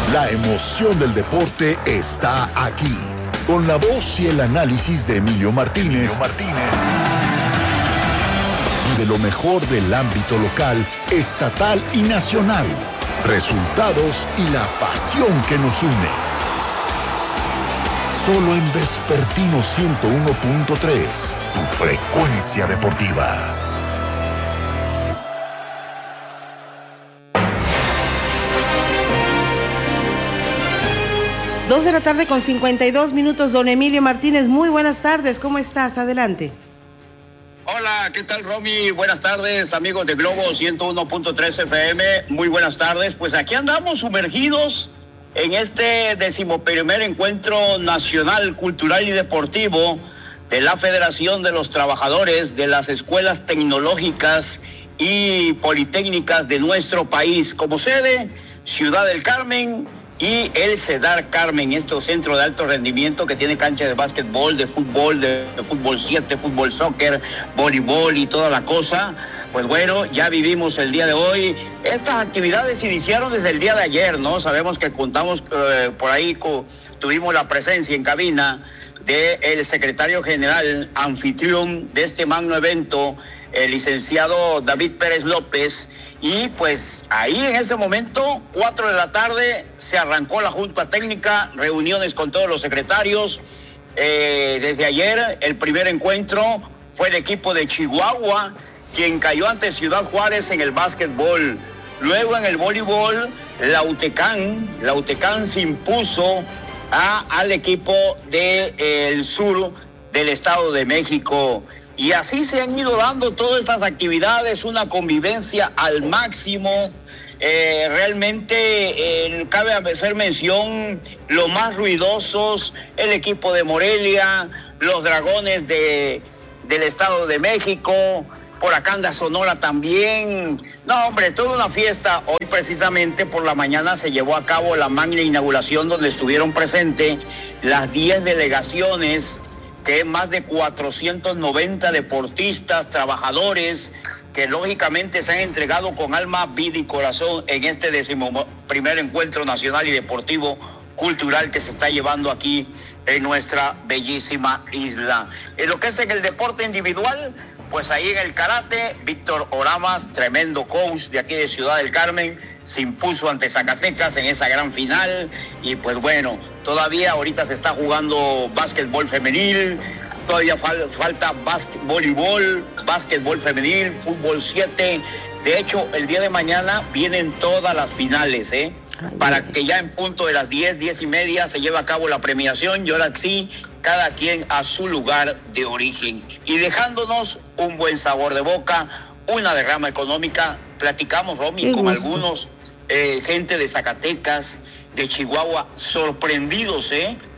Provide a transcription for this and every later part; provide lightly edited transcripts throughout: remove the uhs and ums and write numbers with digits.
La emoción del deporte está aquí, con la voz y el análisis de Emilio Martínez. Y de lo mejor del ámbito local, estatal y nacional. Resultados y la pasión que nos une. Solo en Vespertino 101.3, tu frecuencia deportiva. 2:52 p.m, don Emilio Martínez. Muy buenas tardes, ¿cómo estás? Adelante. Hola, ¿qué tal, Romy? Buenas tardes, amigos de Globo 101.3 FM. Muy buenas tardes. Pues aquí andamos sumergidos en este 11º Encuentro Nacional Cultural y Deportivo de la Federación de los Trabajadores de las Escuelas Tecnológicas y Politécnicas de nuestro país. Como sede, Ciudad del Carmen y el Cedar Carmen, este centro de alto rendimiento que tiene cancha de básquetbol, de fútbol 7, fútbol soccer, voleibol y toda la cosa. Pues bueno, ya vivimos el día de hoy. Estas actividades iniciaron desde el día de ayer, ¿no? Sabemos que contamos por ahí, tuvimos la presencia en cabina del secretario general, anfitrión de este magno evento, el licenciado David Pérez López. Y pues ahí en ese momento, 4 de la tarde, se arrancó la Junta Técnica, reuniones con todos los secretarios. Desde ayer, el primer encuentro fue el equipo de Chihuahua, quien cayó ante Ciudad Juárez en el básquetbol. Luego en el voleibol, la UTECAN se impuso al equipo del sur del Estado de México. Y así se han ido dando todas estas actividades, una convivencia al máximo. Realmente cabe hacer mención los más ruidosos, el equipo de Morelia, los Dragones del Estado de México, por acá anda Sonora también. No, hombre, toda una fiesta. Hoy precisamente por la mañana se llevó a cabo la magna inauguración donde estuvieron presentes las 10 delegaciones, que más de 490 deportistas, trabajadores, que lógicamente se han entregado con alma, vida y corazón en este 11º Encuentro Nacional y Deportivo Cultural que se está llevando aquí en nuestra bellísima isla. En lo que es en el deporte individual, pues ahí en el karate, Víctor Oramas, tremendo coach de aquí de Ciudad del Carmen, se impuso ante Zacatecas en esa gran final. Y pues bueno, todavía ahorita se está jugando básquetbol femenil, todavía falta voleibol, básquetbol femenil, fútbol 7. De hecho, el día de mañana vienen todas las finales, para que ya en punto de las 10:30 se lleve a cabo la premiación. Y ahora sí, cada quien a su lugar de origen. Y dejándonos un buen sabor de boca, una derrama económica. Platicamos, Romy, con algunos gente de Zacatecas, de Chihuahua, sorprendidos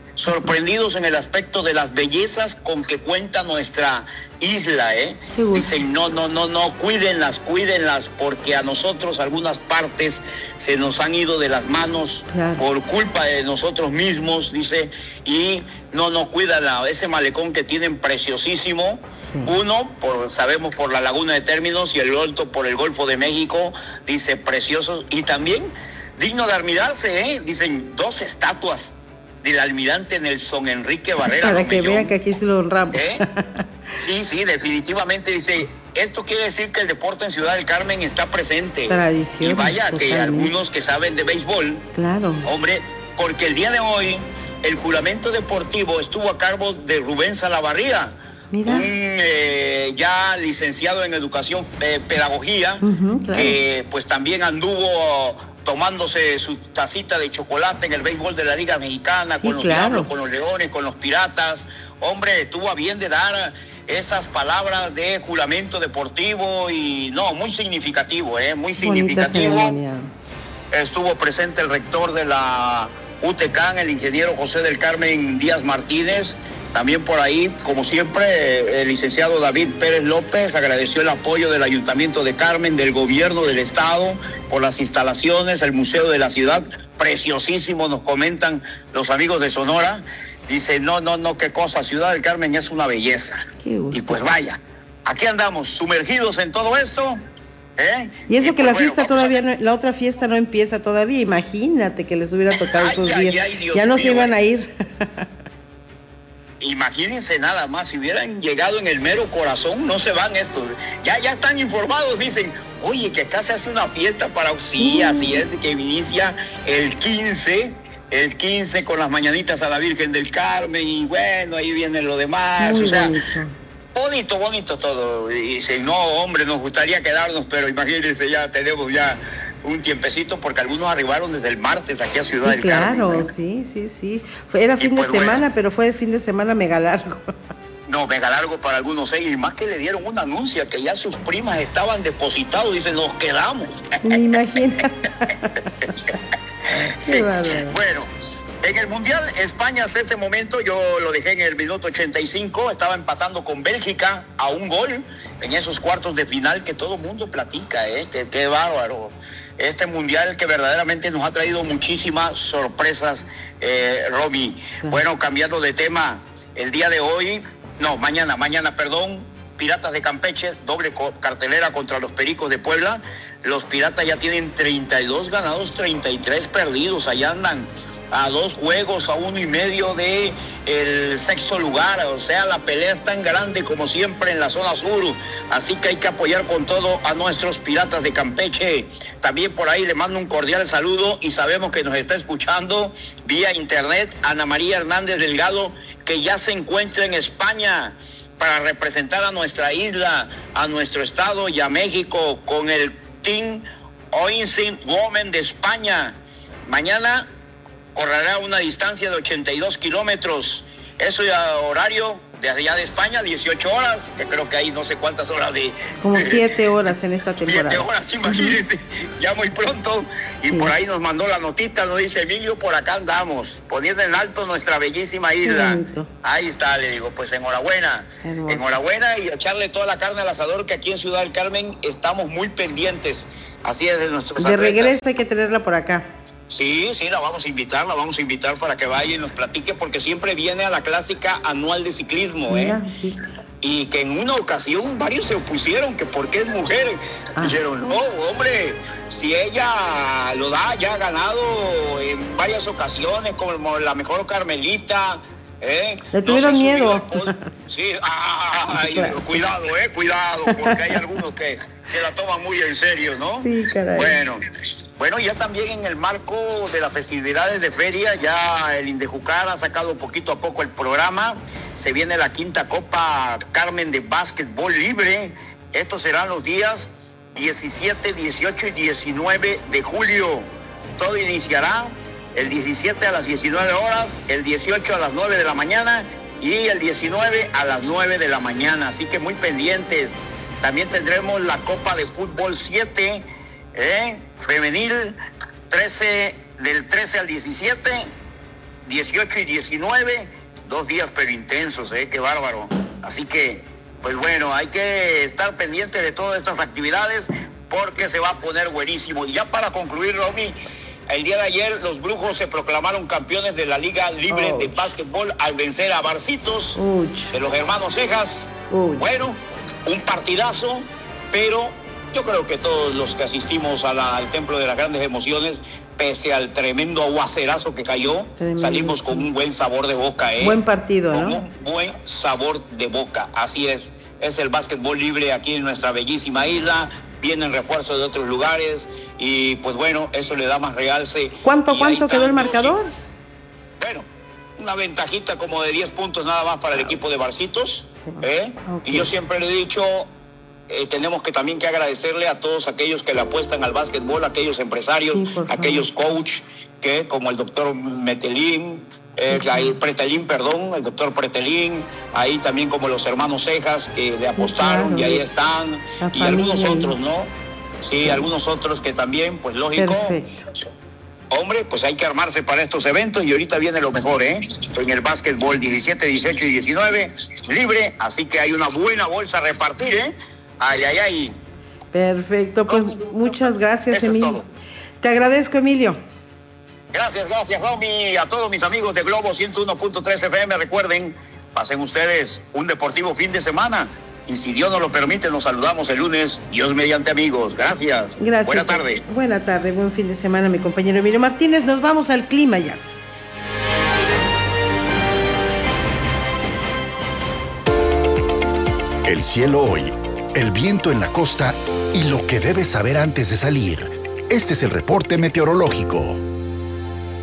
en el aspecto de las bellezas con que cuenta nuestra isla, Dicen, no, cuídenlas, porque a nosotros algunas partes se nos han ido de las manos, claro, por culpa de nosotros mismos, dice, y no cuidan ese malecón que tienen preciosísimo. Sí. Uno, sabemos por la Laguna de Términos, y el otro por el Golfo de México, dice, preciosos, y también digno de admirarse, dicen, 2 estatuas del almirante Nelson Enrique Barrera. Para que vean que aquí se lo honramos. Sí, definitivamente, dice, esto quiere decir que el deporte en Ciudad del Carmen está presente. Tradición. Y vaya, totalmente, que algunos que saben de béisbol, claro, hombre, porque el día de hoy el juramento deportivo estuvo a cargo de Rubén Salavarría. Mira. Un ya licenciado en educación, pedagogía, claro, que pues también anduvo tomándose su tacita de chocolate en el béisbol de la Liga Mexicana, sí, con los Diablos, con los Leones, con los Piratas. Hombre, tuvo a bien de dar esas palabras de juramento deportivo y muy significativo, muy significativo. Estuvo presente el rector de la UTECAN, el ingeniero José del Carmen Díaz Martínez. También por ahí, como siempre, el licenciado David Pérez López agradeció el apoyo del Ayuntamiento de Carmen, del gobierno del estado, por las instalaciones, el Museo de la Ciudad, preciosísimo, nos comentan los amigos de Sonora. Dice, no, qué cosa, Ciudad del Carmen es una belleza. Y pues vaya, aquí andamos, sumergidos en todo esto, Y eso que pues la fiesta todavía, la otra fiesta no empieza todavía. Imagínate que les hubiera tocado esos días. Ya no se iban a ir. Imagínense nada más, si hubieran llegado en el mero corazón, no se van estos. Ya están informados, dicen, oye, que acá se hace una fiesta para... Sí, así es, que inicia el 15 con las mañanitas a la Virgen del Carmen, y bueno, ahí viene lo demás. Muy o sea, bonito. todo. Y dicen, no, hombre, nos gustaría quedarnos, pero imagínense, ya tenemos ya un tiempecito, porque algunos arribaron desde el martes aquí a Ciudad del Carmen. Claro, sí. Era fin de semana, pero fue fin de semana mega largo. No, mega largo para algunos y más que le dieron una anuncia que ya sus primas estaban depositados, dicen, nos quedamos. Me imagino. Qué bárbaro. Bueno, en el Mundial, España hasta este momento, yo lo dejé en el minuto 85, estaba empatando con Bélgica a un gol en esos cuartos de final que todo el mundo platica, qué bárbaro. Este Mundial que verdaderamente nos ha traído muchísimas sorpresas, Romy. Bueno, cambiando de tema, el día de hoy, mañana, Piratas de Campeche, doble cartelera contra los Pericos de Puebla. Los Piratas ya tienen 32 ganados, 33 perdidos, allá andan a 2 juegos, a 1.5 de el sexto lugar. O sea, la pelea es tan grande como siempre en la zona sur, así que hay que apoyar con todo a nuestros Piratas de Campeche. También por ahí le mando un cordial saludo, y sabemos que nos está escuchando vía internet Ana María Hernández Delgado, que ya se encuentra en España para representar a nuestra isla, a nuestro estado y a México con el Team Oisin Women de España. Mañana correrá una distancia de 82 kilómetros. Eso ya horario de allá de España, 18 horas, que creo que hay no sé cuántas horas de... Como 7 horas en esta temporada. 7 horas, imagínense, ya muy pronto. Y por ahí nos mandó la notita, nos dice, Emilio, por acá andamos, poniendo en alto nuestra bellísima isla. Ahí está, le digo, pues enhorabuena. Hermoso. Enhorabuena, y echarle toda la carne al asador, que aquí en Ciudad del Carmen estamos muy pendientes. Así es de nuestros atletas. De regreso hay que tenerla por acá. Sí, la vamos a invitar para que vaya y nos platique, porque siempre viene a la clásica anual de ciclismo, Sí. Y que en una ocasión varios se opusieron, que porque es mujer. Dijeron, no, hombre, si ella lo da, ya ha ganado en varias ocasiones, como la mejor Carmelita, Le tuvieron miedo. Sí, cuidado, porque hay algunos que se la toman muy en serio, ¿no? Sí, caray. Bueno, ya también en el marco de las festividades de feria, ya el Indejucar ha sacado poquito a poco el programa. Se viene la 5ª Copa Carmen de Básquetbol Libre. Estos serán los días 17, 18 y 19 de julio. Todo iniciará el 17 a las 19 horas, el 18 a las 9 de la mañana y el 19 a las 9 de la mañana. Así que muy pendientes. También tendremos la Copa de Fútbol 7, femenil, del 13 al 17, 18 y 19, 2 días pero intensos, qué bárbaro. Así que, pues bueno, hay que estar pendiente de todas estas actividades, porque se va a poner buenísimo. Y ya para concluir, Romy, el día de ayer los Brujos se proclamaron campeones de la Liga Libre de Básquetbol al vencer a Barcitos de los hermanos Cejas. Bueno, un partidazo, pero yo creo que todos los que asistimos al Templo de las Grandes Emociones, pese al tremendo aguacerazo que cayó, salimos con un buen sabor de boca. Buen partido, con ¿no? Un buen sabor de boca, así es el básquetbol libre aquí en nuestra bellísima isla. Vienen refuerzos de otros lugares y pues bueno, eso le da más realce. ¿Cuánto quedó el marcador? Bueno, una ventajita como de 10 puntos nada más para el equipo de Barcitos. Okay. Y yo siempre le he dicho, tenemos que también que agradecerle a todos aquellos que le apuestan al básquetbol, aquellos empresarios, aquellos coach, que como el doctor Pretelín, el doctor Pretelín, ahí también como los hermanos Cejas que le apostaron, y ahí están, y algunos otros, ¿no? Sí, algunos otros que también, pues lógico. Perfecto. Hombre, pues hay que armarse para estos eventos, y ahorita viene lo mejor, en el básquetbol 17, 18 y 19 libre, así que hay una buena bolsa a repartir, Ay. Perfecto, pues muchas gracias, Emilio. Te agradezco, Emilio. Gracias, Romy. A todos mis amigos de Globo 101.3 FM, recuerden, pasen ustedes un deportivo fin de semana. Y si Dios nos lo permite, nos saludamos el lunes. Dios mediante, amigos. Gracias. Gracias. Buena tarde. Buena tarde, buen fin de semana, mi compañero Emilio Martínez. Nos vamos al clima ya. El cielo hoy, el viento en la costa y lo que debes saber antes de salir. Este es el reporte meteorológico.